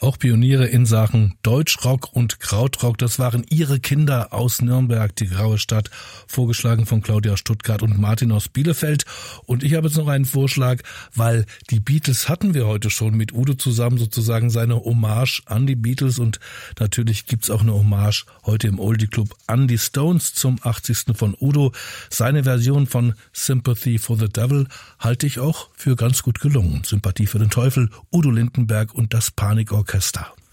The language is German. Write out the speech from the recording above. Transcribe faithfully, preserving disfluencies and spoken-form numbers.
Auch Pioniere in Sachen Deutschrock und Krautrock, das waren ihre Kinder aus Nürnberg, die graue Stadt, vorgeschlagen von Claudia Stuttgart und Martin aus Bielefeld. Und ich habe jetzt noch einen Vorschlag, weil die Beatles hatten wir heute schon mit Udo zusammen, sozusagen seine Hommage an die Beatles. Und natürlich gibt's auch eine Hommage heute im Oldie Club an die Stones zum achtzigsten von Udo. Seine Version von Sympathy for the Devil halte ich auch für ganz gut gelungen. Sympathie für den Teufel, Udo Lindenberg und das Panikorchester.